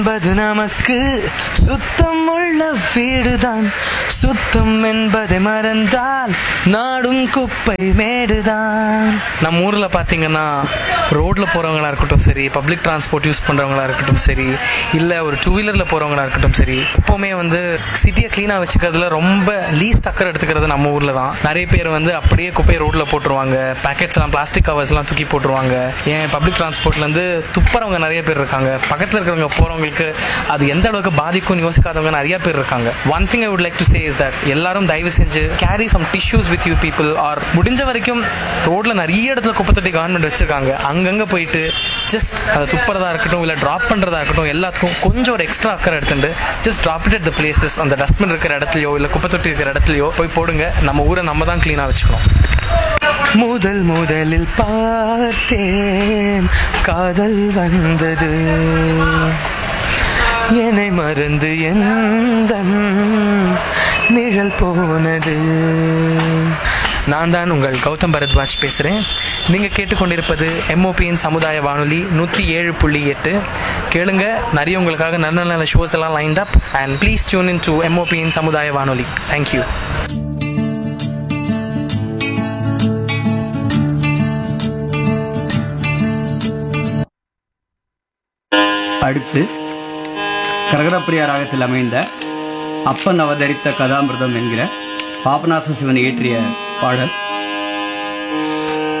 என்பது நமக்கு சுத்தம் உள்ள வீடுதான். சுத்தம் என்பதை மறந்தால் நாடும் குப்பை மேடுதான். நம்ம ஊர்ல பாத்தீங்கன்னா ரோட்ல போறவங்களா இருக்கட்டும் சரி, பப்ளிக் டிரான்ஸ்போர்ட் யூஸ் பண்றவங்களா இருக்கட்டும் சரி, இல்ல ஒரு டூ வீலர்ல போறவங்களா இருக்கட்டும் சரி, எப்பவுமே சிட்டியை கிளீனா வச்சுக்கிறதுல ரொம்ப லீஸ்ட் அக்கறை எடுத்துக்கிறது நம்ம ஊர்ல தான். நிறைய பேர் அப்படியே குப்பையை ரோட்ல போட்டுருவாங்க. பேக்கெட்ஸ் எல்லாம், பிளாஸ்டிக் கவர்ஸ் எல்லாம் தூக்கி போட்டுருவாங்க. ஏன் பப்ளிக் டிரான்ஸ்போர்ட்ல துப்புறவங்க நிறைய பேர் இருக்காங்க. பக்கத்துல இருக்கிறவங்க போறவங்களுக்கு அது எந்த அளவுக்கு பாதிக்கும்னு யோசிக்காதவங்க நிறைய பேர் இருக்காங்க. One thing I would like to say is that எல்லாரும் தயவு செஞ்சு carry some tissues with you people. R முடிஞ்ச வரைக்கும் ரோட்ல நிறைய இடத்துல குப்பை தொட்டி கவர்மெண்ட் வச்சிருக்காங்க. அங்கங்க போயிட்டு ஜஸ்ட் அதை துப்புறதா இருக்கட்டும், இல்ல டிராப் பண்றதா இருக்கட்டும், எல்லாத்துக்கும் கொஞ்சம் ஒரு எக்ஸ்ட்ரா அக்கறை எடுத்துட்டு just drop it at the places. அந்த டஸ்ட்பின் இருக்கிற இடத்துலயோ இல்ல குப்பை தொட்டி இருக்கிற இடத்துலயோ போய் போடுங்க. நம்ம ஊரை நம்ம தான் கிளீனா வச்சுக்கணும். முதலில் பார்த்தேன் காதல் வந்தது, என்னை மறந்து எந்தன் நிழல் போனது. நான் தான் உங்கள் கௌதம் பரத்வாஜ் பேசுகிறேன். நீங்கள் கேட்டுக்கொண்டிருப்பது எம்ஓபியின் சமுதாய வானொலி 107.8. கேளுங்க, நிறைய உங்களுக்காக நல்ல நல்ல ஷோஸ் எல்லாம் lined up. And please tune in to எம்ஓபியின் சமுதாய வானொலி. தேங்க்யூ. அடுத்து கரகரப்பிரியா ராகத்தில் அமைந்த அப்பன் அவதரித்த கதாமிர்தம் என்கிற பாபநாச சிவன் இயற்றிய பாடல்.